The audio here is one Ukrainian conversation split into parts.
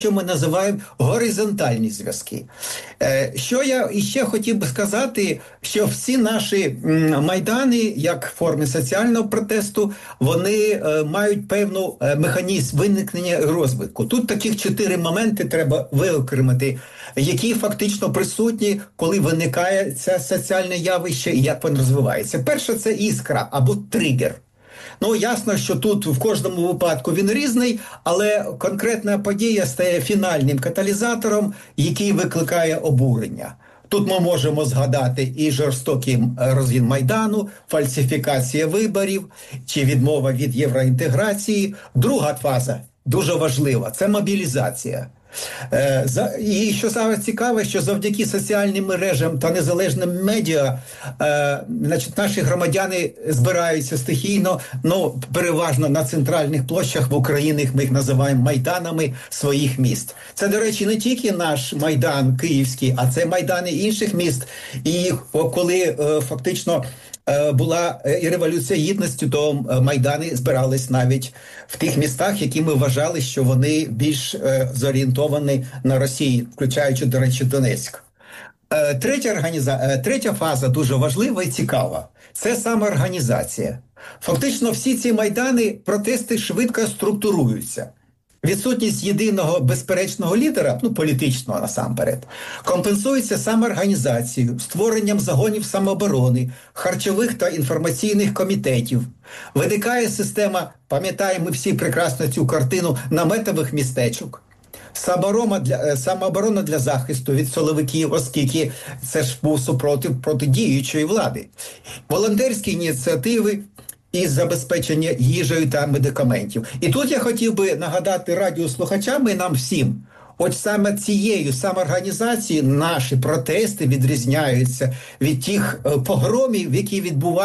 що ми називаємо горизонтальні зв'язки. Що я іще хотів би сказати, що всі наші майдани, як форми соціального протесту, вони мають певну механізм виникнення і розвитку. Тут таких 4 моменти треба виокремити, які фактично присутні, коли виникає це соціальне явище і як воно розвивається. Перше – це іскра або тригер. Ну, ясно, що тут в кожному випадку він різний, але конкретна подія стає фінальним каталізатором, який викликає обурення. Тут ми можемо згадати і жорстокий розгін Майдану, фальсифікація виборів, чи відмова від євроінтеграції. Друга фаза, дуже важлива, це мобілізація. І що саме цікаве, що завдяки соціальним мережам та незалежним медіа наші громадяни збираються стихійно, переважно на центральних площах в Україні, ми їх називаємо майданами своїх міст. Це, до речі, не тільки наш Майдан київський, а це майдани інших міст. І коли фактично була і Революція Гідності, то майдани збирались навіть в тих містах, які ми вважали, що вони більш зорієнтовані на Росію, включаючи, до речі, Донецьк. Третя фаза дуже важлива і цікава. Це самоорганізація. Фактично всі ці майдани, протести швидко структуруються. Відсутність єдиного безперечного лідера, політичного насамперед, компенсується самоорганізацією, створенням загонів самооборони, харчових та інформаційних комітетів. Виникає система, пам'ятаємо ми всі прекрасно цю картину, наметових містечок. Самооборона для захисту від силовиків, оскільки це ж був супротив проти діючої влади. Волонтерські ініціативи із забезпечення їжею та медикаментів. І тут я хотів би нагадати радіослухачам і нам всім, от саме цією самоорганізацією наші протести відрізняються від тих погромів, які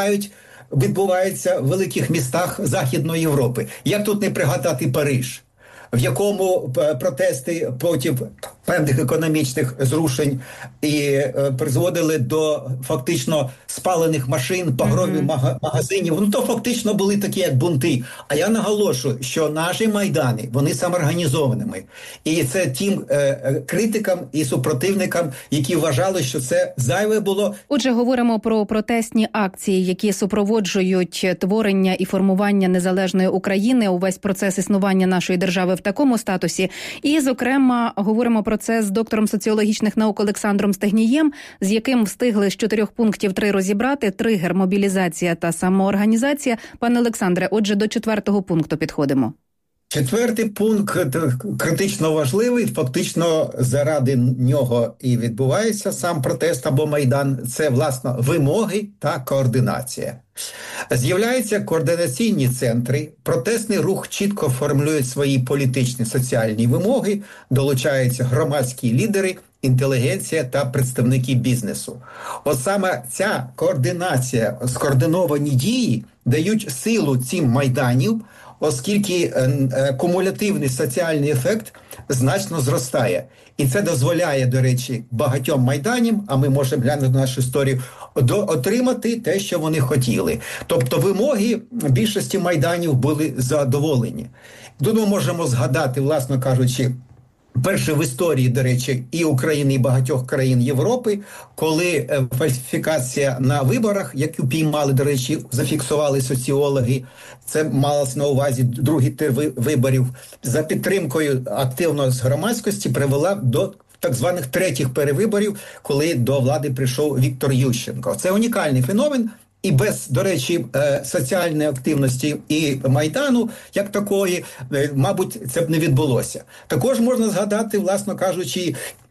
відбуваються в великих містах Західної Європи. Як тут не пригадати Париж, в якому протести проти певних економічних зрушень і призводили до фактично спалених машин, погромів магазинів. То фактично були такі, як бунти. А я наголошую, що наші майдани, вони самоорганізованими. І це тим критикам і супротивникам, які вважали, що це зайве було. Отже, говоримо про протестні акції, які супроводжують творення і формування незалежної України, увесь процес існування нашої держави в такому статусі. І, зокрема, говоримо про це з доктором соціологічних наук Олександром Стегнієм, з яким встигли з 4 пунктів 3 розібрати: тригер, мобілізація та самоорганізація. Пане Олександре, отже, до 4-го пункту підходимо. 4-й пункт критично важливий, фактично заради нього і відбувається сам протест або майдан. Це, власне, вимоги та координація. З'являються координаційні центри, протестний рух чітко формулює свої політичні соціальні вимоги, долучаються громадські лідери, інтелігенція та представники бізнесу. От саме ця координація, скоординовані дії дають силу цим майданів, оскільки кумулятивний соціальний ефект значно зростає. І це дозволяє, до речі, багатьом майданам, а ми можемо глянути на нашу історію, отримати те, що вони хотіли. Тобто вимоги більшості майданів були задоволені. Тут ми можемо згадати, власно кажучи, перше в історії, до речі, і України, і багатьох країн Європи, коли фальсифікація на виборах, яку піймали, до речі, зафіксували соціологи, це малося на увазі другий тур виборів, за підтримкою активно з громадськості привела до так званих третіх перевиборів, коли до влади прийшов Віктор Ющенко. Це унікальний феномен. І без, до речі, соціальної активності і Майдану, як такої, мабуть, це б не відбулося. Також можна згадати, власно кажучи,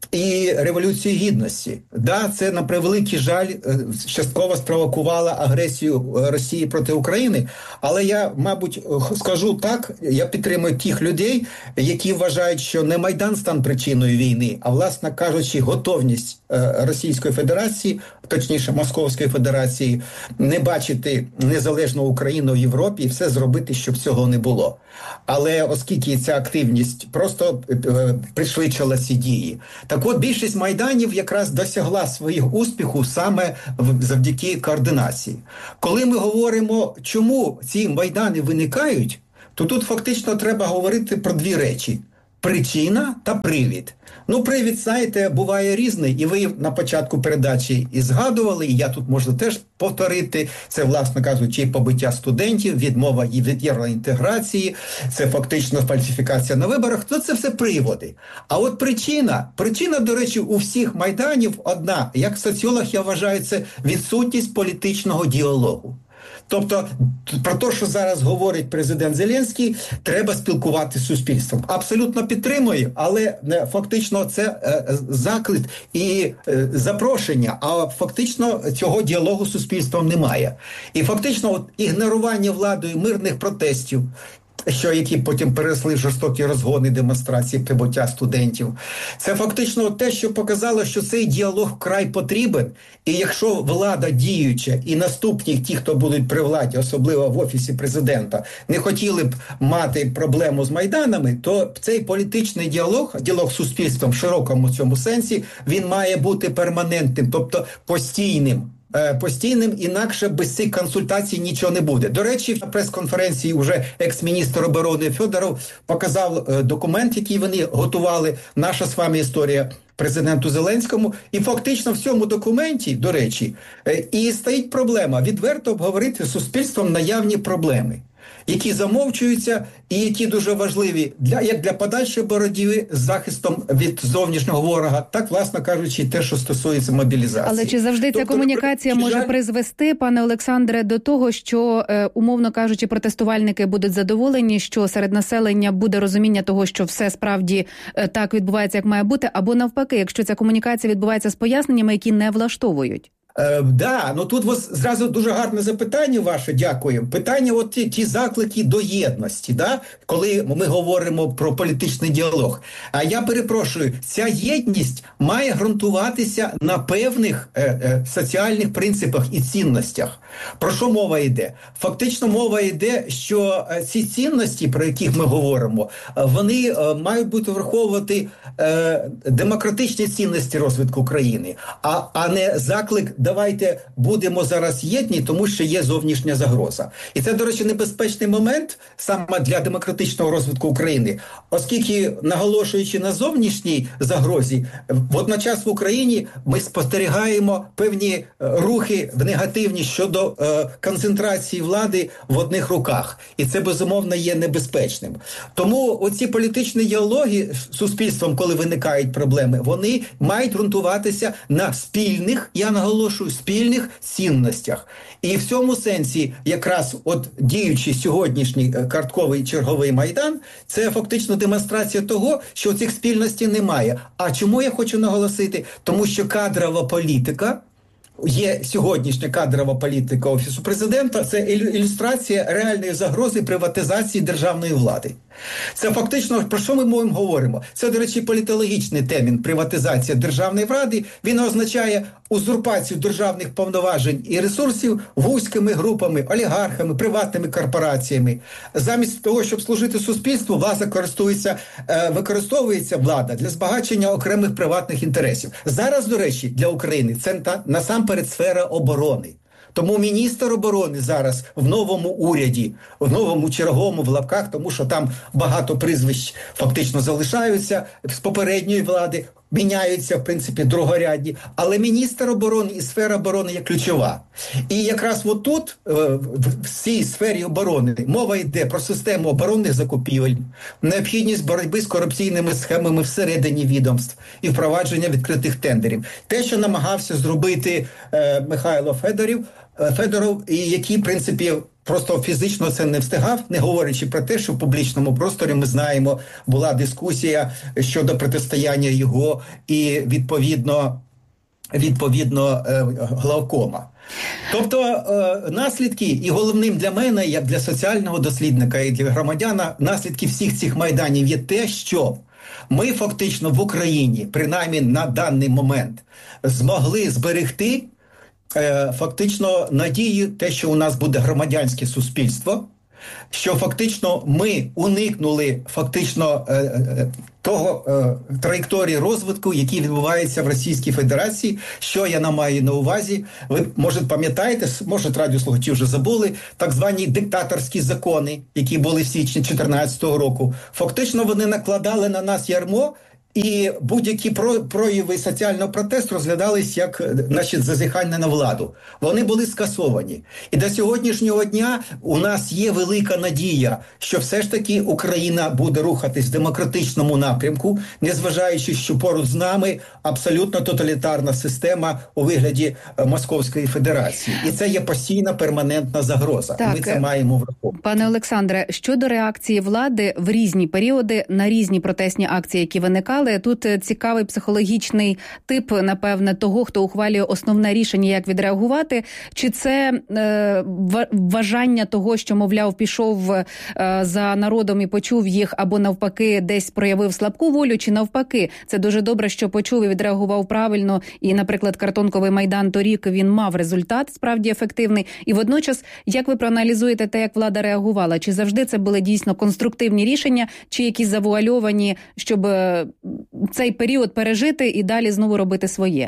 і Революцію Гідності. Да, це, на превеликий жаль, частково спровокувала агресію Росії проти України, але я, мабуть, скажу так, я підтримую тих людей, які вважають, що не Майдан став причиною війни, а, власне кажучи, готовність Російської Федерації, точніше Московської Федерації, не бачити незалежну Україну в Європі і все зробити, щоб цього не було. Але оскільки ця активність просто пришвидшила ці дії. Так от, більшість майданів якраз досягла своїх успіху саме завдяки координації. Коли ми говоримо, чому ці майдани виникають, то тут фактично треба говорити про 2 речі. причина та привід. Ну, привід, знаєте, буває різний, і ви на початку передачі і згадували, і я тут можу теж повторити, це, власне кажучи, побиття студентів, відмова від євроінтеграції, це фактично фальсифікація на виборах, то це все приводи. А от причина, до речі, у всіх майданів одна, як соціолог я вважаю, це відсутність політичного діалогу. Тобто, про те, що зараз говорить президент Зеленський, треба спілкуватися з суспільством. Абсолютно підтримую, але фактично це заклик і запрошення, а фактично цього діалогу з суспільством немає. І фактично от, ігнорування владою мирних протестів, які потім переросли в жорстокі розгони, демонстрації, прибуття студентів. Це фактично те, що показало, що цей діалог вкрай потрібен. І якщо влада діюча і наступні, ті, хто будуть при владі, особливо в Офісі президента, не хотіли б мати проблему з Майданами, то цей політичний діалог з суспільством в широкому цьому сенсі, він має бути перманентним, тобто постійним, інакше без цих консультацій нічого не буде. До речі, на прес-конференції вже екс-міністр оборони Федоров показав документ, який вони готували, наша з вами історія президенту Зеленському, і фактично в цьому документі, до речі, і стоїть проблема відверто обговорити з суспільством наявні проблеми, які замовчуються і які дуже важливі як для подальшої боротьби з захистом від зовнішнього ворога, так, власне кажучи, те, що стосується мобілізації. Але чи завжди ця комунікація може призвести, пане Олександре, до того, що, умовно кажучи, протестувальники будуть задоволені, що серед населення буде розуміння того, що все справді так відбувається, як має бути, або навпаки, якщо ця комунікація відбувається з поясненнями, які не влаштовують? Тут зразу дуже гарне запитання ваше, дякую. Питання от ті заклики до єдності, коли ми говоримо про політичний діалог. А я перепрошую, ця єдність має ґрунтуватися на певних соціальних принципах і цінностях. Про що мова йде? Фактично мова йде, що ці цінності, про яких ми говоримо, вони мають бути враховувати демократичні цінності розвитку країни, а не заклик давайте будемо зараз єдні, тому що є зовнішня загроза. І це, до речі, небезпечний момент саме для демократичного розвитку України, оскільки, наголошуючи на зовнішній загрозі, водночас в Україні ми спостерігаємо певні рухи негативні щодо концентрації влади в одних руках. І це, безумовно, є небезпечним. Тому оці політичні діалоги з суспільством, коли виникають проблеми, вони мають ґрунтуватися на спільних, я наголошую, спільних цінностях. І в цьому сенсі якраз от діючий сьогоднішній картковий черговий Майдан, це фактично демонстрація того, що цих спільностей немає. А чому я хочу наголосити? Тому що кадрова політика, є сьогоднішня кадрова політика Офісу президента, це ілюстрація реальної загрози приватизації державної влади. Це фактично, про що ми говоримо? Це, до речі, політологічний термін приватизація державної влади. Він означає узурпацію державних повноважень і ресурсів вузькими групами, олігархами, приватними корпораціями. Замість того, щоб служити суспільству, влада використовується влада для збагачення окремих приватних інтересів. Зараз, до речі, для України це насамперед сфера оборони. Тому міністр оборони зараз в новому уряді, в новому черговому в лапках, тому що там багато прізвищ фактично залишаються з попередньої влади, міняються, в принципі, другорядні. Але міністр оборони і сфера оборони є ключова. І якраз отут, в цій сфері оборони, мова йде про систему оборонних закупівель, необхідність боротьби з корупційними схемами всередині відомств і впровадження відкритих тендерів. Те, що намагався зробити Михайло Федоров, і який, в принципі, просто фізично це не встигав, не говорячи про те, що в публічному просторі, ми знаємо, була дискусія щодо протистояння його і, відповідно главкома. Тобто наслідки, і головним для мене, як для соціального дослідника і для громадяна, наслідки всіх цих майданів є те, що ми фактично в Україні, принаймні на даний момент, змогли зберегти фактично надію те, що у нас буде громадянське суспільство, що фактично ми уникнули фактично того траєкторії розвитку, які відбуваються в Російській Федерації. Що я маю на увазі? Ви, може, пам'ятаєте, може, радіослухачі вже забули, так звані диктаторські закони, які були в січні 2014 року. Фактично вони накладали на нас ярмо, і будь-які прояви соціального протесту розглядались як, значить, зазіхання на владу. Вони були скасовані. І до сьогоднішнього дня у нас є велика надія, що все ж таки Україна буде рухатись в демократичному напрямку, незважаючи, що поруч з нами абсолютно тоталітарна система у вигляді Московської Федерації. І це є постійна, перманентна загроза. Так, ми це маємо враховувати. Пане Олександре, щодо реакції влади в різні періоди на різні протестні акції, які виникали, тут цікавий психологічний тип, напевне, того, хто ухвалює основне рішення, як відреагувати. Чи це вважання того, що, мовляв, пішов за народом і почув їх, або навпаки десь проявив слабку волю, чи навпаки? Це дуже добре, що почув і відреагував правильно. І, наприклад, Картонковий Майдан торік, він мав результат справді ефективний. І водночас, як ви проаналізуєте те, як влада реагувала? Чи завжди це були дійсно конструктивні рішення, чи якісь завуальовані, щоб цей період пережити і далі знову робити своє?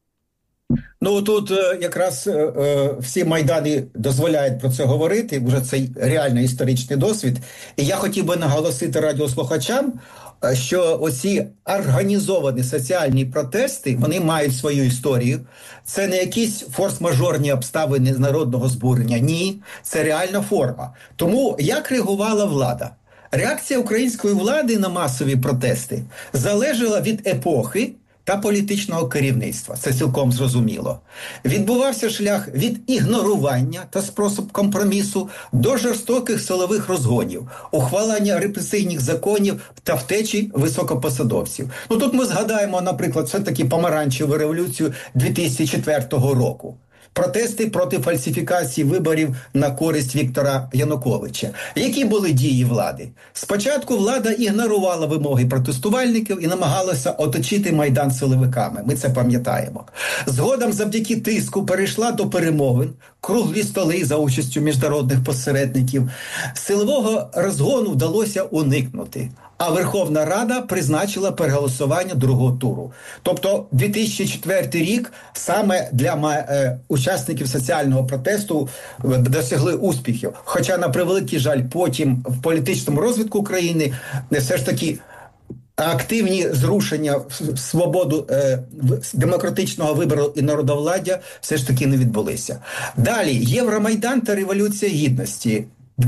Ну, тут якраз всі Майдани дозволяють про це говорити, вже це реальний історичний досвід. І я хотів би наголосити радіослухачам, що оці організовані соціальні протести, вони мають свою історію. Це не якісь форс-мажорні обставини народного збурення. Ні, це реальна форма. Тому як реагувала влада? Реакція української влади на масові протести залежала від епохи та політичного керівництва. Це цілком зрозуміло. Відбувався шлях від ігнорування та спосіб компромісу до жорстоких силових розгонів, ухвалення репресивних законів та втечі високопосадовців. Ну тут ми згадаємо, наприклад, все-таки помаранчеву революцію 2004 року. Протести проти фальсифікації виборів на користь Віктора Януковича. Які були дії влади? Спочатку влада ігнорувала вимоги протестувальників і намагалася оточити Майдан силовиками. Ми це пам'ятаємо. Згодом завдяки тиску перейшла до перемовин, круглі столи за участю міжнародних посередників. Силового розгону вдалося уникнути. А Верховна Рада призначила переголосування другого туру. Тобто 2004 рік саме для учасників соціального протесту досягли успіхів. Хоча, на превеликий жаль, потім в політичному розвитку України все ж таки активні зрушення в свободу демократичного вибору і народовладдя все ж таки не відбулися. Далі Євромайдан та Революція Гідності.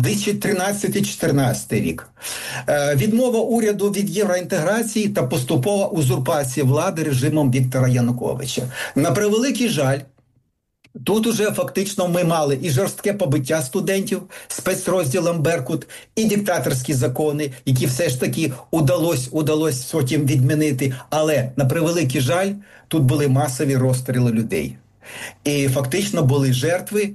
2013-2014 рік. Відмова уряду від євроінтеграції та поступова узурпація влади режимом Віктора Януковича. На превеликий жаль, тут уже фактично ми мали і жорстке побиття студентів спецрозділом «Беркут», і диктаторські закони, які все ж таки удалось потім відмінити. Але, на превеликий жаль, тут були масові розстріли людей. І фактично були жертви.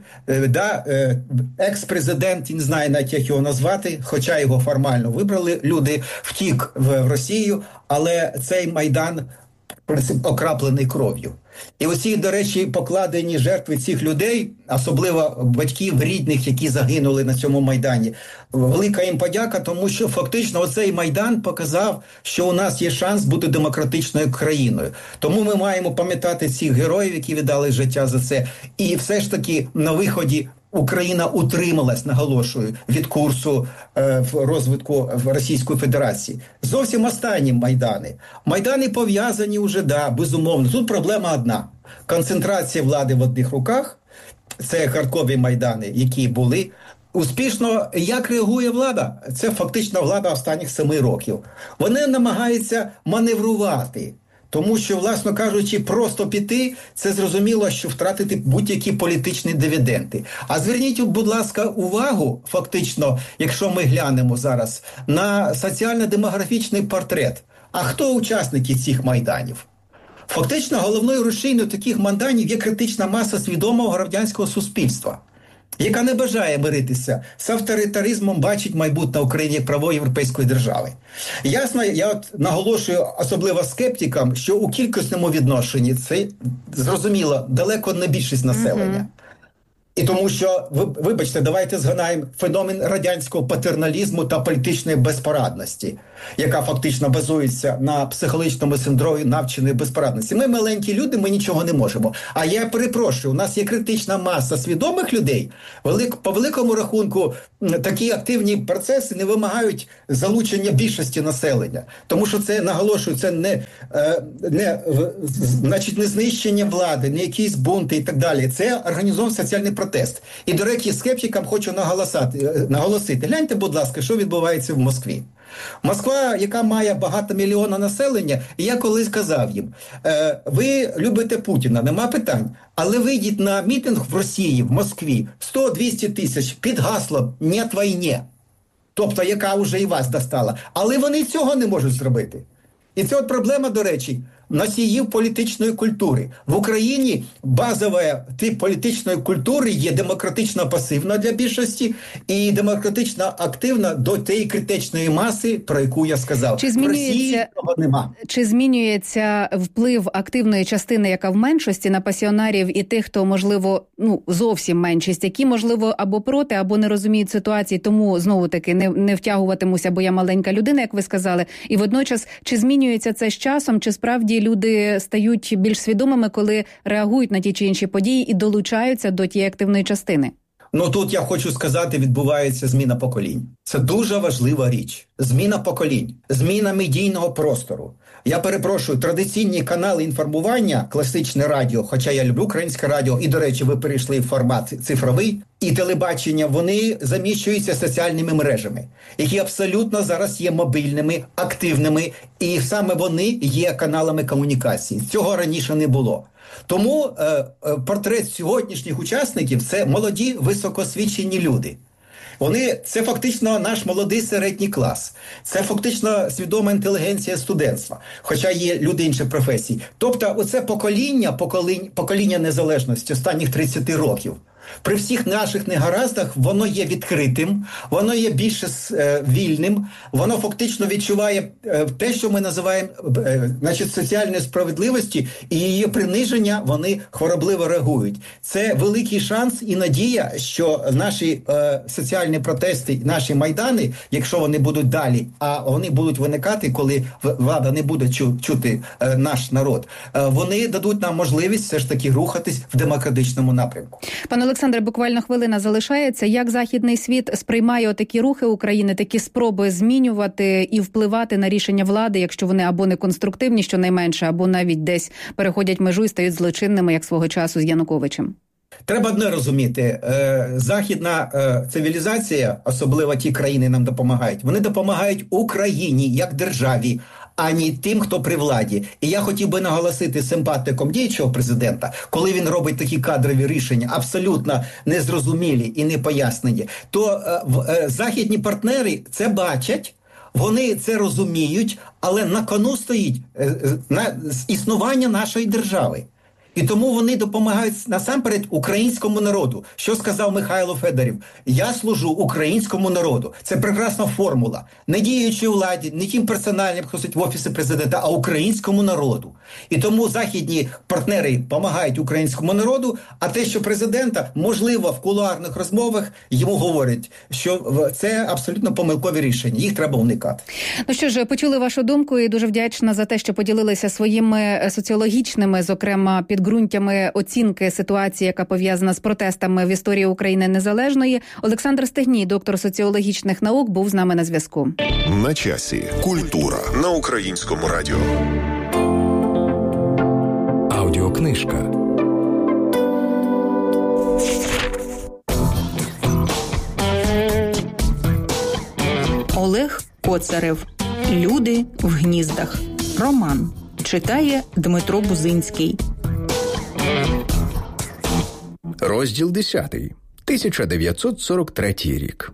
Екс-президент, не знаю навіть як його назвати, хоча його формально вибрали, люди втік в Росію, але цей Майдан окраплений кров'ю. І оці, до речі, покладені жертви цих людей, особливо батьків, рідних, які загинули на цьому Майдані. Велика їм подяка, тому що фактично оцей Майдан показав, що у нас є шанс бути демократичною країною. Тому ми маємо пам'ятати цих героїв, які віддали життя за це. І все ж таки на виході Україна утрималась, наголошую, від курсу в розвитку в Російської Федерації. Зовсім останні Майдани. Майдани пов'язані вже, да, безумовно. Тут проблема одна. Концентрація влади в одних руках. Це харкові Майдани, які були. Успішно, як реагує влада? Це фактично влада останніх 7 років. Вони намагаються маневрувати. Тому що, власно кажучи, просто піти, це зрозуміло, що втратити будь-які політичні дивіденди. А зверніть, будь ласка, увагу, фактично, якщо ми глянемо зараз, на соціально-демографічний портрет. А хто учасники цих майданів? Фактично, головною рушійною таких майданів є критична маса свідомого громадянського суспільства, яка не бажає миритися з авторитаризмом, бачить майбутнє України як правової європейської держави. Ясно, я наголошую особливо скептикам, що у кількісному відношенні це, зрозуміло, далеко не більшість населення. І тому що, вибачте, давайте згадаємо феномен радянського патерналізму та політичної безпорадності, яка фактично базується на психологічному синдромі навченої безпорадності. Ми маленькі люди, ми нічого не можемо. А я перепрошую, у нас є критична маса свідомих людей. По великому рахунку такі активні процеси не вимагають залучення більшості населення. Тому що це, наголошую, це не знищення влади, не якісь бунти і так далі. Це організований соціальний протест. І, до речі, скептикам хочу наголосити. Гляньте, будь ласка, що відбувається в Москві. Москва, яка має багатомільйонне населення, і я колись казав їм, ви любите Путіна, нема питань, але вийдіть на мітинг в Росії, в Москві, 100-200 тисяч під гаслом «Нет війні», тобто яка вже і вас достала. Але вони цього не можуть зробити. І це от проблема, до речі, носіїв політичної культури. В Україні базовий тип політичної культури є демократично пасивна для більшості і демократично активна до тієї критичної маси, про яку я сказав. Чи змінюється вплив активної частини, яка в меншості, на пасіонарів і тих, хто, можливо, зовсім меншість, які, можливо, або проти, або не розуміють ситуації, тому, знову-таки, не втягуватимуся, бо я маленька людина, як ви сказали. І водночас, чи змінюється це з часом, чи справді люди стають більш свідомими, коли реагують на ті чи інші події і долучаються до тієї активної частини? Тут я хочу сказати, відбувається зміна поколінь. Це дуже важлива річ. Зміна поколінь, зміна медійного простору. Я перепрошую, традиційні канали інформування, класичне радіо, хоча я люблю українське радіо, і, до речі, ви перейшли в формат цифровий, і телебачення, вони заміщуються соціальними мережами, які абсолютно зараз є мобільними, активними, і саме вони є каналами комунікації. Цього раніше не було. Тому портрет сьогоднішніх учасників – це молоді, високоосвічені люди. Це фактично наш молодий середній клас. Це фактично свідома інтелігенція студентства, хоча є люди інших професій. Тобто оце покоління незалежності останніх 30 років. При всіх наших негараздах воно є відкритим, воно є більше вільним, воно фактично відчуває те, що ми називаємо соціальної справедливості, і її приниження вони хворобливо реагують. Це великий шанс і надія, що наші соціальні протести, наші майдани, якщо вони будуть далі, а вони будуть виникати, коли влада не буде чути наш народ, вони дадуть нам можливість все ж таки рухатись в демократичному напрямку. Пане Олександре, буквально хвилина залишається. Як західний світ сприймає такі рухи України, такі спроби змінювати і впливати на рішення влади, якщо вони або не конструктивні, щонайменше, або навіть десь переходять межу і стають злочинними, як свого часу з Януковичем? Треба одне розуміти. Західна цивілізація, особливо ті країни нам допомагають, вони допомагають Україні як державі, а не тим, хто при владі. І я хотів би наголосити симпатиком діючого президента, коли він робить такі кадрові рішення, абсолютно незрозумілі і непояснені, то західні партнери це бачать, вони це розуміють, але на кону стоїть існування нашої держави. І тому вони допомагають насамперед українському народу. Що сказав Михайло Федорів? Я служу українському народу. Це прекрасна формула. Не діючій владі, не тим персональним, хто сидить в Офісі президента, а українському народу. І тому західні партнери допомагають українському народу, а те, що президента, можливо, в кулуарних розмовах йому говорять, що це абсолютно помилкові рішення. Їх треба уникати. Ну що ж, почули вашу думку і дуже вдячна за те, що поділилися своїми соціологічними, зокрема, підґрунтями оцінки ситуації, яка пов'язана з протестами в історії України незалежної. Олександр Стегній, доктор соціологічних наук, був з нами на зв'язку. На часі. Культура на Українському радіо. Аудіокнижка. Олег Коцарев. Люди в гніздах. Роман. Читає Дмитро Бузинський. Розділ 10. 1943 рік.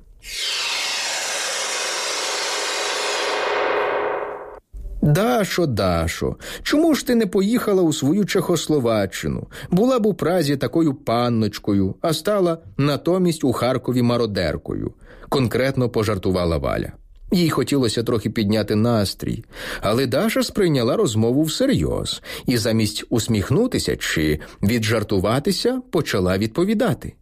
Дашо, чому ж ти не поїхала у свою Чехословаччину? Була б у Празі такою панночкою, а стала натомість у Харкові мародеркою. Конкретно пожартувала Валя. Їй хотілося трохи підняти настрій, але Даша сприйняла розмову всерйоз і замість усміхнутися чи віджартуватися почала відповідати.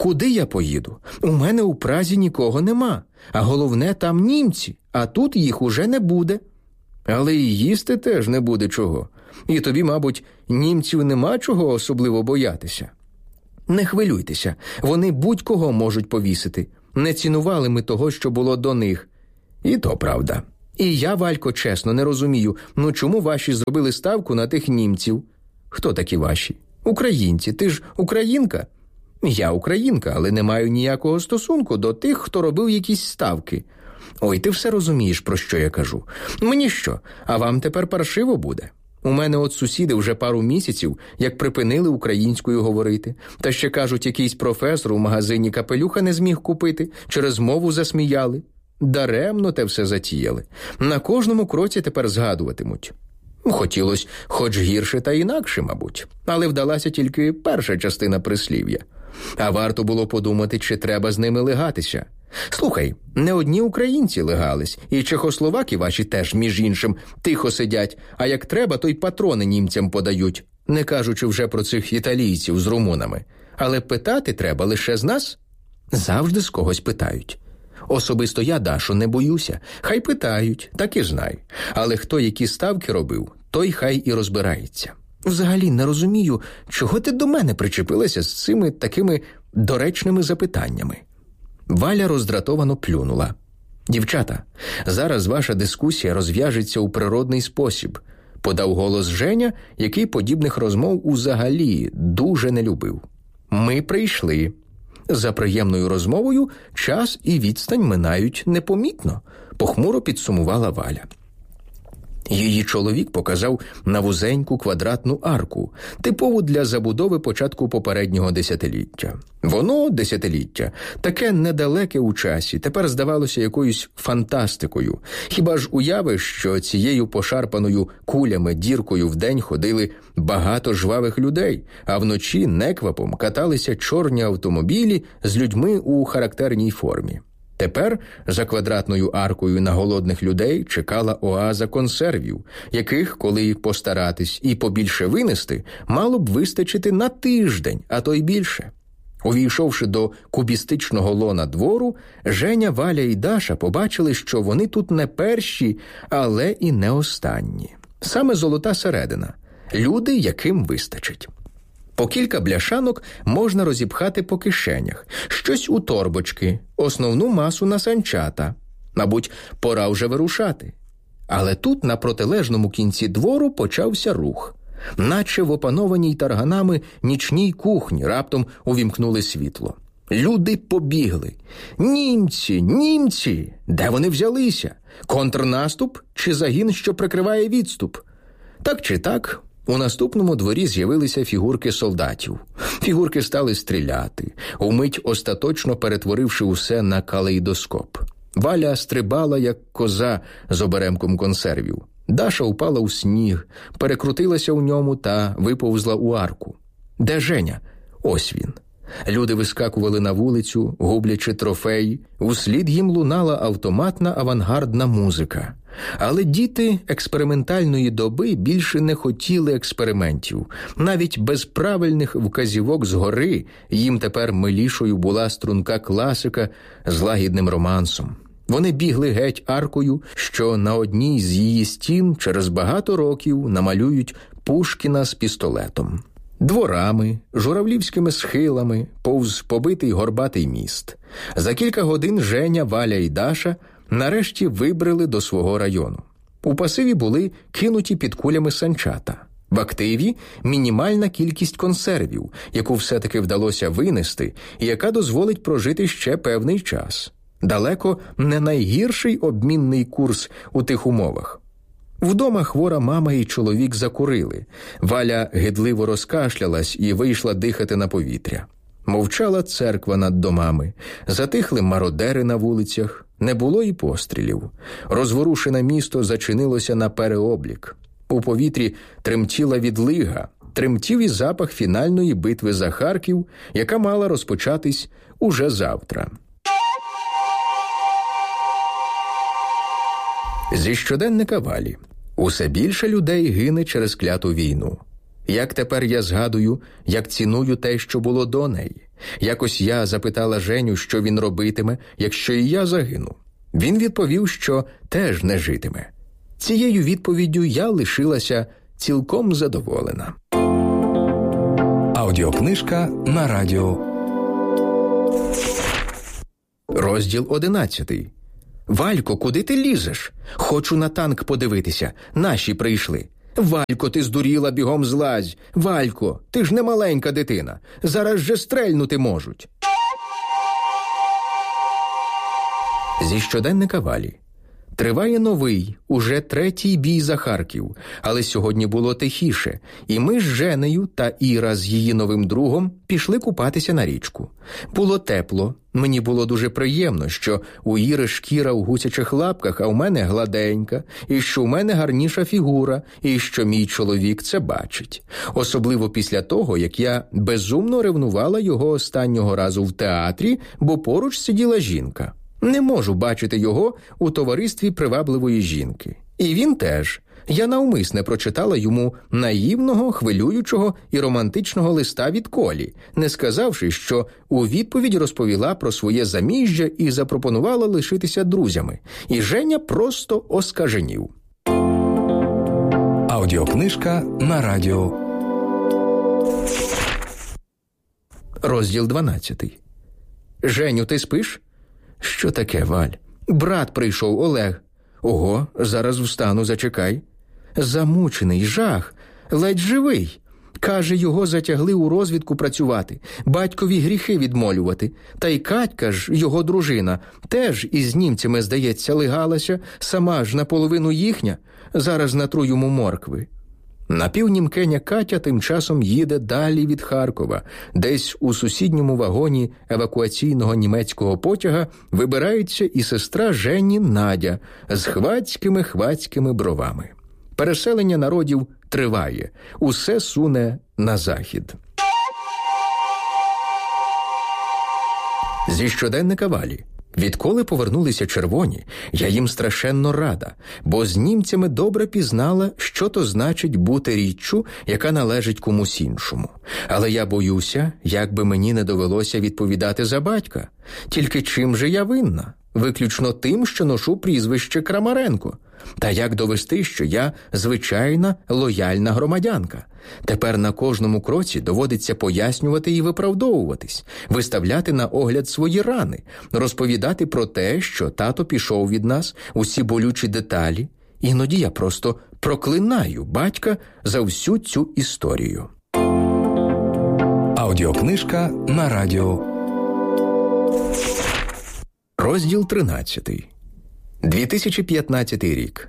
Куди я поїду? У мене у Празі нікого нема. А головне, там німці, а тут їх уже не буде. Але і їсти теж не буде чого. І тобі, мабуть, німців нема чого особливо боятися. Не хвилюйтеся, вони будь-кого можуть повісити. Не цінували ми того, що було до них. І то правда. І я, Валько, чесно, не розумію, чому ваші зробили ставку на тих німців? Хто такі ваші? Українці. Ти ж українка? Я українка, але не маю ніякого стосунку до тих, хто робив якісь ставки. Ой, ти все розумієш, про що я кажу. Мені що, а вам тепер паршиво буде? У мене от сусіди вже пару місяців, як припинили українською говорити. Та ще, кажуть, якийсь професор у магазині капелюха не зміг купити, через мову засміяли. Даремно те все затіяли. На кожному кроці тепер згадуватимуть. Хотілося хоч гірше та інакше, мабуть. Але вдалася тільки перша частина прислів'я. А варто було подумати, чи треба з ними легатися. Слухай, не одні українці легались, і чехословаки ваші теж, між іншим, тихо сидять, а як треба, то й патрони німцям подають, не кажучи вже про цих італійців з румунами. Але питати треба лише з нас? Завжди з когось питають. Особисто я, Дашо, не боюся. Хай питають, так і знай. Але хто які ставки робив, той хай і розбирається. Взагалі не розумію, чого ти до мене причепилася з цими такими доречними запитаннями. Валя роздратовано плюнула. Дівчата, зараз ваша дискусія розв'яжеться у природний спосіб, подав голос Женя, який подібних розмов узагалі дуже не любив. Ми прийшли. За приємною розмовою час і відстань минають непомітно, похмуро підсумувала Валя. Її чоловік показав на вузеньку квадратну арку, типову для забудови початку попереднього десятиліття. Воно, десятиліття, таке недалеке у часі, тепер здавалося якоюсь фантастикою. Хіба ж уявиш, що цією пошарпаною кулями діркою вдень ходили багато жвавих людей, а вночі неквапом каталися чорні автомобілі з людьми у характерній формі. Тепер за квадратною аркою на голодних людей чекала оаза консервів, яких, коли постаратись і побільше винести, мало б вистачити на тиждень, а то й більше. Увійшовши до кубістичного лона двору, Женя, Валя і Даша побачили, що вони тут не перші, але і не останні. Саме золота середина. Люди, яким вистачить. По кілька бляшанок можна розіпхати по кишенях, щось у торбочки, основну масу на санчата. Мабуть, пора вже вирушати. Але тут, на протилежному кінці двору, почався рух. Наче в опанованій тарганами нічній кухні раптом увімкнули світло. Люди побігли. Німці, німці! Де вони взялися? Контрнаступ чи загін, що прикриває відступ? Так чи так, у наступному дворі з'явилися фігурки солдатів. Фігурки стали стріляти, умить остаточно перетворивши усе на калейдоскоп. Валя стрибала, як коза з оберемком консервів. Даша упала у сніг, перекрутилася у ньому та виповзла у арку. Де Женя? Ось він. Люди вискакували на вулицю, гублячи трофеї. Услід їм лунала автоматна авангардна музика. Але діти експериментальної доби більше не хотіли експериментів. Навіть без правильних вказівок згори їм тепер милішою була струнка класика з лагідним романсом. Вони бігли геть аркою, що на одній з її стін через багато років намалюють Пушкіна з пістолетом. Дворами, журавлівськими схилами, повз побитий горбатий міст. За кілька годин Женя, Валя і Даша нарешті вибрели до свого району. У пасиві були кинуті під кулями санчата. В активі – мінімальна кількість консервів, яку все-таки вдалося винести і яка дозволить прожити ще певний час. Далеко не найгірший обмінний курс у тих умовах. Вдома хвора мама і чоловік закурили. Валя гидливо розкашлялась і вийшла дихати на повітря. Мовчала церква над домами, затихли мародери на вулицях, не було і пострілів. Розворушене місто зачинилося на переоблік. У повітрі тремтіла відлига, тремтів і запах фінальної битви за Харків, яка мала розпочатись уже завтра. Зі щоденника Валі. Усе більше людей гине через кляту війну. Як тепер я згадую, як ціную те, що було до неї. Якось я запитала Женю, що він робитиме, якщо і я загину. Він відповів, що теж не житиме. Цією відповіддю я лишилася цілком задоволена. Аудіокнижка на радіо. Розділ 11. Валько, куди ти лізеш? Хочу на танк подивитися. Наші прийшли. Валько, ти здуріла, бігом злазь. Валько, ти ж не маленька дитина. Зараз же стрельнути можуть. Зі щоденника Валі. Триває новий, уже 3-й бій за Харків, але сьогодні було тихіше, і ми з Женею та Іра з її новим другом пішли купатися на річку. Було тепло, мені було дуже приємно, що у Іри шкіра у гусячих лапках, а у мене гладенька, і що у мене гарніша фігура, і що мій чоловік це бачить. Особливо після того, як я безумно ревнувала його останнього разу в театрі, бо поруч сиділа жінка. Не можу бачити його у товаристві привабливої жінки. І він теж. Я навмисне прочитала йому наївного, хвилюючого і романтичного листа від Колі, не сказавши, що у відповідь розповіла про своє заміжжя і запропонувала лишитися друзями. І Женя просто оскаженів. Аудіокнижка на радіо. Розділ 12. Женю, ти спиш? Що таке, Валь? Брат прийшов, Олег. Ого, зараз встану, зачекай. Замучений, жах, ледь живий. Каже, його затягли у розвідку працювати, батькові гріхи відмолювати. Та й Катька ж, його дружина, теж із німцями, здається, лигалася, сама ж наполовину їхня. Зараз натру йому моркви. Напівнімкеня Катя тим часом їде далі від Харкова. Десь у сусідньому вагоні евакуаційного німецького потяга вибирається і сестра Жені Надя з хвацькими бровами. Переселення народів триває. Усе суне на захід. Зі щоденника Валі. Відколи повернулися червоні, я їм страшенно рада, бо з німцями добре пізнала, що то значить бути річчю, яка належить комусь іншому. Але я боюся, як би мені не довелося відповідати за батька. Тільки чим же я винна? Виключно тим, що ношу прізвище Крамаренко. Та як довести, що я звичайна лояльна громадянка? Тепер на кожному кроці доводиться пояснювати і виправдовуватись, виставляти на огляд свої рани, розповідати про те, що тато пішов від нас, усі болючі деталі. Іноді я просто проклинаю батька за всю цю історію. Аудіокнижка на радіо. Розділ 13. 2015 рік.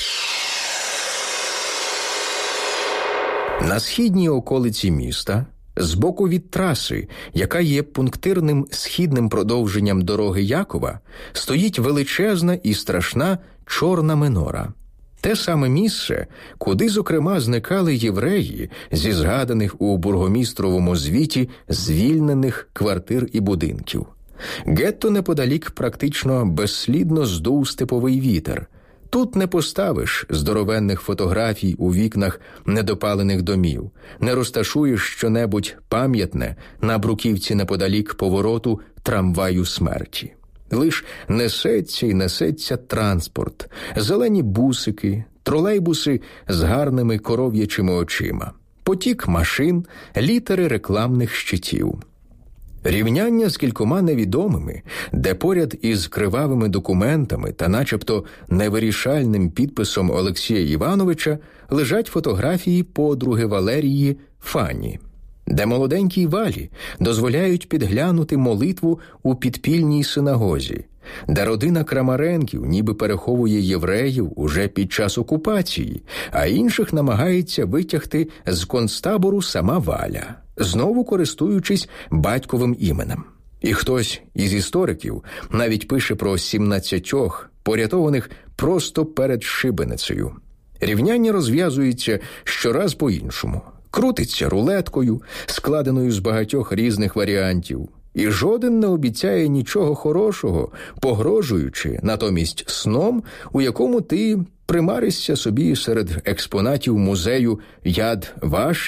На східній околиці міста, збоку від траси, яка є пунктирним східним продовженням дороги Якова, стоїть величезна і страшна чорна минора. Те саме місце, куди, зокрема, зникали євреї зі згаданих у бургомістровому звіті звільнених квартир і будинків. Гетто неподалік практично безслідно здув степовий вітер. Тут не поставиш здоровенних фотографій у вікнах недопалених домів, не розташуєш щонебудь пам'ятне на бруківці неподалік повороту трамваю смерті. Лиш несеться і несеться транспорт, зелені бусики, тролейбуси з гарними коров'ячими очима, потік машин, літери рекламних щитів. Рівняння з кількома невідомими, де поряд із кривавими документами та начебто невирішальним підписом Олексія Івановича лежать фотографії подруги Валерії Фані, де молоденькій Валі дозволяють підглянути молитву у підпільній синагозі, де родина Крамаренків ніби переховує євреїв уже під час окупації, а інших намагається витягти з концтабору сама Валя, знову користуючись батьковим іменем. І хтось із істориків навіть пише про 17 порятованих просто перед шибеницею. Рівняння розв'язується щораз по-іншому. Крутиться рулеткою, складеною з багатьох різних варіантів. І жоден не обіцяє нічого хорошого, погрожуючи натомість сном, у якому ти примаришся собі серед експонатів музею Яд Вашем,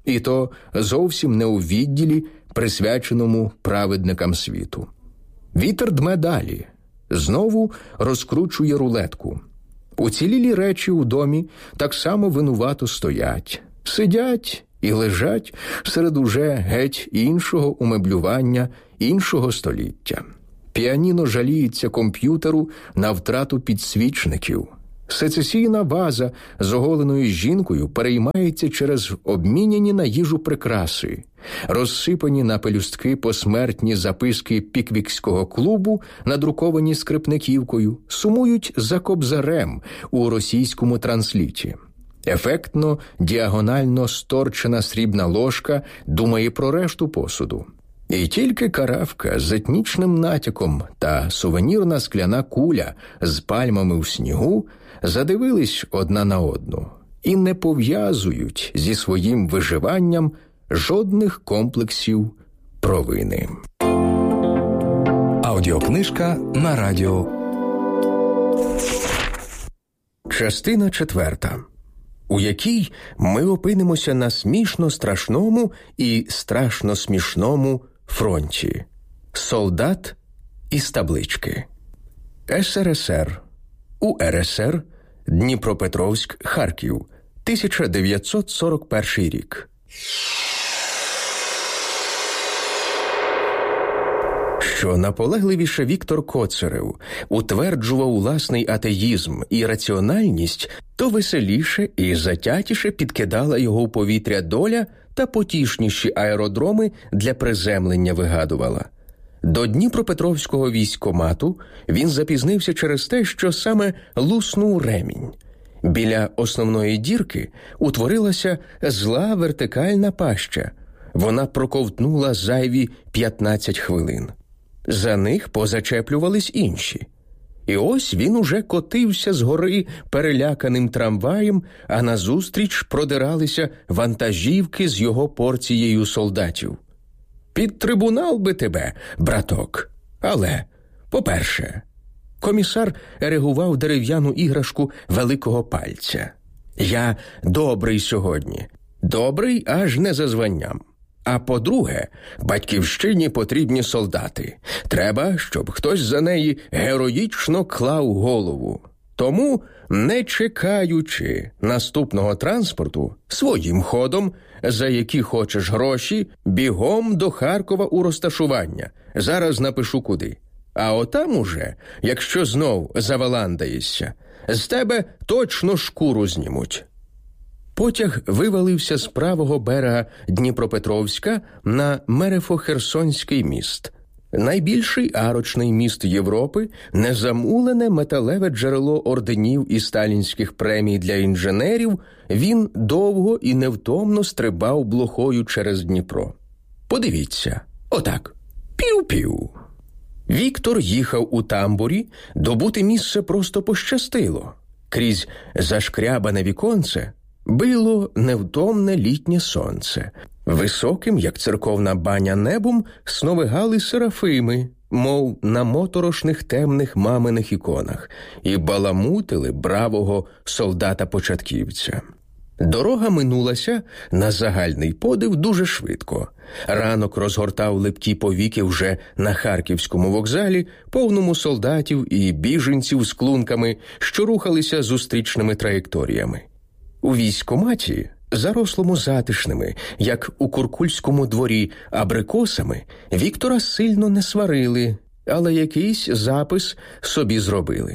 І то зовсім не у відділі, присвяченому праведникам світу. Вітер дме далі. Знову розкручує рулетку. Уцілілі речі у домі так само винувато стоять. Сидять і лежать серед уже геть іншого умеблювання, іншого століття. Піаніно жаліється комп'ютеру на втрату підсвічників. Сецесійна ваза з оголеною жінкою переймається через обміняні на їжу прикраси. Розсипані на пелюстки посмертні записки Піквікського клубу, надруковані скрипниківкою, сумують за Кобзарем у російському трансліті. Ефектно, діагонально сторчена срібна ложка думає про решту посуду. І тільки каравка з етнічним натяком та сувенірна скляна куля з пальмами у снігу задивились одна на одну і не пов'язують зі своїм виживанням жодних комплексів провини. Аудіокнижка на радіо. Частина 4, у якій ми опинимося на смішно-страшному і страшно-смішному фронті. Солдат із таблички. СРСР. УРСР. Дніпропетровськ, Харків. 1941 рік. Що наполегливіше Віктор Коцарев утверджував власний атеїзм і раціональність, то веселіше і затятіше підкидала його в повітря доля та потішніші аеродроми для приземлення вигадувала. До Дніпропетровського військкомату він запізнився через те, що саме луснув ремінь. Біля основної дірки утворилася зла вертикальна паща. Вона проковтнула зайві 15 хвилин. За них позачеплювались інші. І ось він уже котився з гори переляканим трамваєм, а назустріч продиралися вантажівки з його порцією солдатів. Під трибунал би тебе, браток. Але, по-перше, комісар ерегував дерев'яну іграшку великого пальця. Я добрий сьогодні. Добрий аж не за званням. А по-друге, батьківщині потрібні солдати. Треба, щоб хтось за неї героїчно клав голову. Тому, не чекаючи наступного транспорту, своїм ходом, за які хочеш гроші, бігом до Харкова у розташування. Зараз напишу куди. А отам уже, якщо знов заваландаєшся, з тебе точно шкуру знімуть. Потяг вивалився з правого берега Дніпропетровська на Мерефо-Херсонський міст. Найбільший арочний міст Європи, незамулене металеве джерело орденів і сталінських премій для інженерів, він довго і невтомно стрибав блохою через Дніпро. Подивіться, отак, пів-пів. Віктор їхав у тамбурі, добути місце просто пощастило. Крізь зашкрябане віконце било невтомне літнє сонце. Високим, як церковна баня, небом сновигали серафими, мов на моторошних темних маминих іконах, і баламутили бравого солдата-початківця. Дорога минулася на загальний подив дуже швидко. Ранок розгортав липкі повіки вже на Харківському вокзалі, повному солдатів і біженців з клунками, що рухалися зустрічними траєкторіями. У військкоматі, зарослому затишними, як у Куркульському дворі, абрикосами, Віктора сильно не сварили, але якийсь запис собі зробили.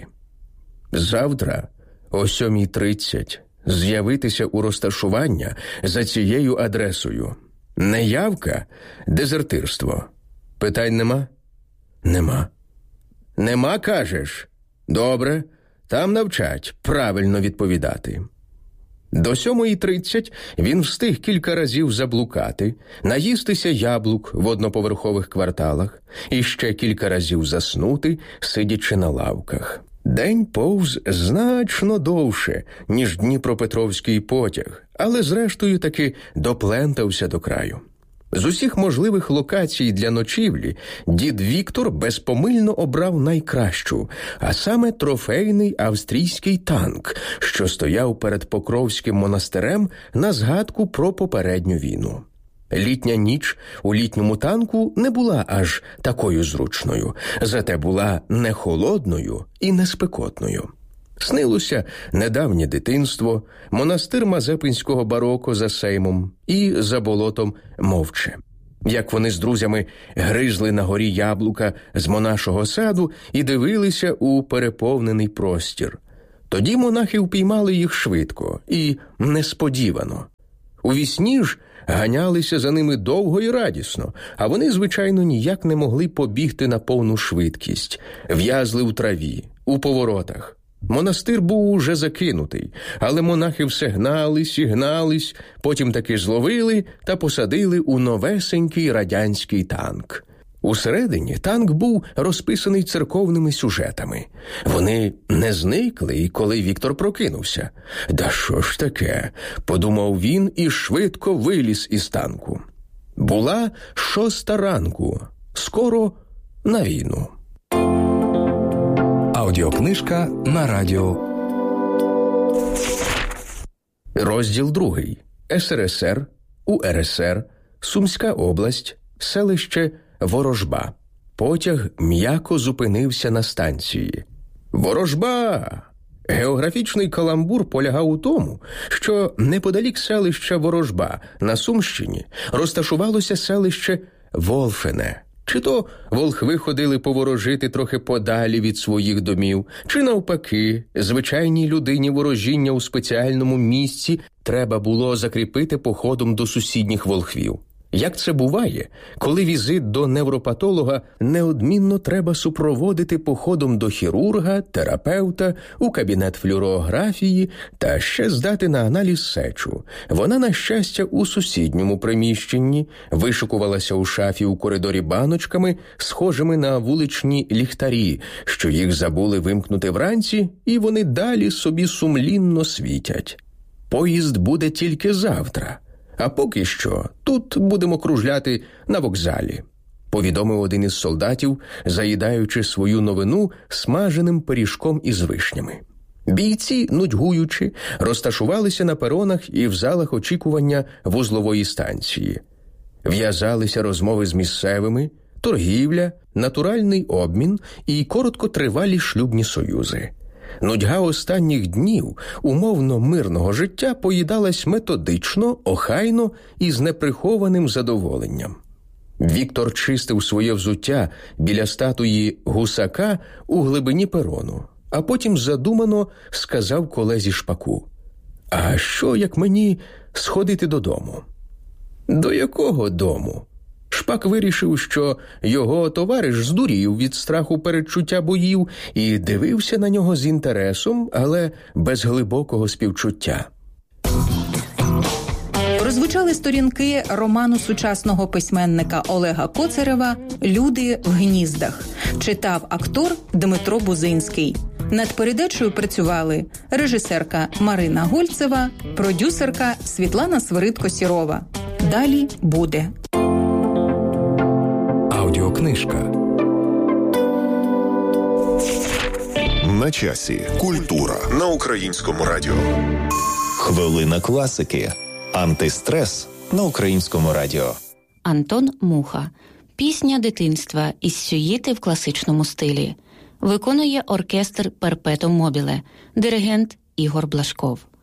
Завтра о 7:30 з'явитися у розташування за цією адресою. Неявка – дезертирство. Питань нема? Нема. Нема, кажеш? Добре, там навчать правильно відповідати. До 7:30 він встиг кілька разів заблукати, наїстися яблук в одноповерхових кварталах і ще кілька разів заснути, сидячи на лавках. День повз значно довше, ніж Дніпропетровський потяг, але зрештою таки доплентався до краю. З усіх можливих локацій для ночівлі дід Віктор безпомильно обрав найкращу, а саме трофейний австрійський танк, що стояв перед Покровським монастирем на згадку про попередню війну. Літня ніч у літньому танку не була аж такою зручною, зате була не холодною і не спекотною. Снилося недавнє дитинство, монастир Мазепинського бароко за Сеймом і за болотом Мовче. Як вони з друзями гризли на горі яблука з монашого саду і дивилися у переповнений простір. Тоді монахи впіймали їх швидко і несподівано. Увісні ж ганялися за ними довго і радісно, а вони, звичайно, ніяк не могли побігти на повну швидкість. В'язли у траві, у поворотах. Монастир був уже закинутий, але монахи все гнались і гнались, потім таки зловили та посадили у новесенький радянський танк. Усередині танк був розписаний церковними сюжетами. Вони не зникли, і коли Віктор прокинувся. «Да що ж таке?» – подумав він і швидко виліз із танку. Була 6 ранку. Скоро на війну. Аудіокнижка на радіо. Розділ 2. СРСР, УРСР, Сумська область, селище Ворожба. Потяг м'яко зупинився на станції. Ворожба! Географічний каламбур полягав у тому, що неподалік селища Ворожба на Сумщині розташувалося селище Волфене. Чи то волхви ходили поворожити трохи подалі від своїх домів, чи навпаки, звичайній людині ворожіння у спеціальному місці треба було закріпити походом до сусідніх волхвів. Як це буває, коли візит до невропатолога неодмінно треба супроводити походом до хірурга, терапевта, у кабінет флюорографії та ще здати на аналіз сечу. Вона, на щастя, у сусідньому приміщенні вишикувалася у шафі у коридорі баночками, схожими на вуличні ліхтарі, що їх забули вимкнути вранці, і вони далі собі сумлінно світять. Поїзд буде тільки завтра. А поки що тут будемо кружляти на вокзалі, повідомив один із солдатів, заїдаючи свою новину смаженим пиріжком із вишнями. Бійці, нудьгуючи, розташувалися на перонах і в залах очікування вузлової станції. В'язалися розмови з місцевими, торгівля, натуральний обмін і короткотривалі шлюбні союзи. Нудьга останніх днів умовно мирного життя поїдалась методично, охайно і з неприхованим задоволенням. Віктор чистив своє взуття біля статуї гусака у глибині перону, а потім задумано сказав колезі Шпаку: «А що, як мені сходити додому?» «До якого дому?» Шпак вирішив, що його товариш здурів від страху передчуття боїв і дивився на нього з інтересом, але без глибокого співчуття. Прозвучали сторінки роману сучасного письменника Олега Коцарева «Люди в гніздах». Читав актор Дмитро Бузинський. Над передачею працювали режисерка Марина Гольцева, продюсерка Світлана Свиридко-Сірова. Далі буде. Аудіокнижка. На часі. Культура на Українському радіо. Хвилина класики. Антистрес на Українському радіо. Антон Муха. Пісня дитинства із сюїти в класичному стилі. Виконує оркестр «Перпетум мобіле», диригент Ігор Блашков.